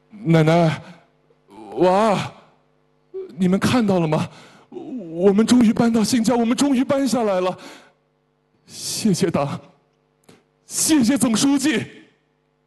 奶奶，娃，你们看到了吗？我们终于搬到新家，我们终于搬下来了。谢谢党，谢谢总书记。